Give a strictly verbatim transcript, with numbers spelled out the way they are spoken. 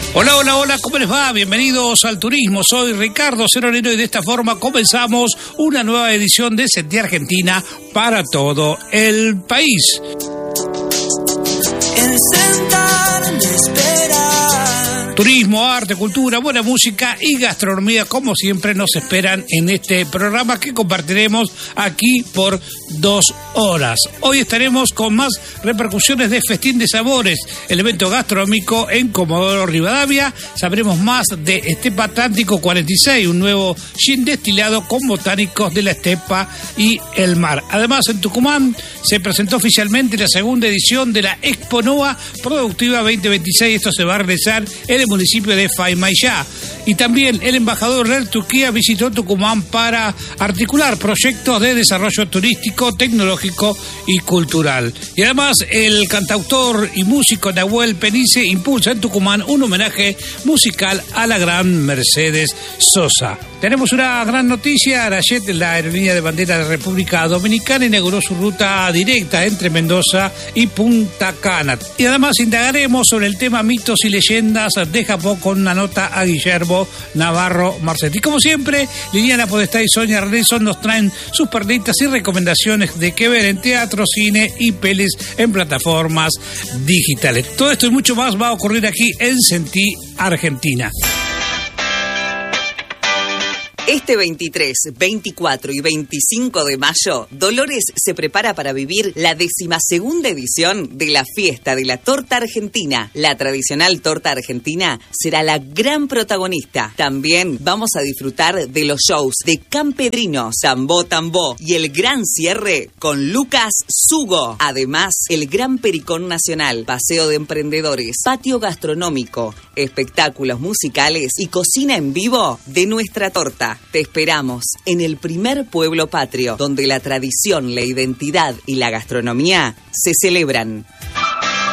Hola, hola, hola, ¿cómo les va? Bienvenidos al turismo, soy Ricardo Ceronero y de esta forma comenzamos una nueva edición de Sentí Argentina para todo el país. En sentarme a esperar. Turismo, arte, cultura, buena música y gastronomía, como siempre, nos esperan en este programa que compartiremos aquí por dos horas. Hoy estaremos con más repercusiones de Festín de Sabores, el evento gastronómico en Comodoro Rivadavia. Sabremos más de Estepa Atlántico cuarenta y seis, un nuevo gin destilado con botánicos de la estepa y el mar. Además, en Tucumán se presentó oficialmente la segunda edición de la Expo Noa Productiva veinte veintiséis. Esto se va a realizar en el municipio de Faimayá. Y también el embajador de Turquía visitó Tucumán para articular proyectos de desarrollo turístico, tecnológico y cultural. Y además el cantautor y músico Nahuel Penice impulsa en Tucumán un homenaje musical a la gran Mercedes Sosa. Tenemos una gran noticia. Arayet, la aerolínea de bandera de la República Dominicana, inauguró su ruta directa entre Mendoza y Punta Cana. Y además indagaremos sobre el tema mitos y leyendas de Japón con una nota a Guillermo Navarro Marcetti. Como siempre, Liliana Podestá y Sonia Renson nos traen sus perlitas y recomendaciones de qué ver en teatro, cine y pelis en plataformas digitales. Todo esto y mucho más va a ocurrir aquí en Sentí Argentina. Este veintitrés, veinticuatro y veinticinco de mayo, Dolores se prepara para vivir la decimasegunda edición de la Fiesta de la Torta Argentina. La tradicional torta argentina será la gran protagonista. También vamos a disfrutar de los shows de Campedrino, Tambó Tambó y el gran cierre con Lucas Sugo. Además, el Gran Pericón Nacional, paseo de emprendedores, patio gastronómico, espectáculos musicales y cocina en vivo de nuestra torta. Te esperamos en el primer pueblo patrio, donde la tradición, la identidad y la gastronomía se celebran.